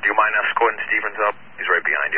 do you mind escorting Stevens up? He's right behind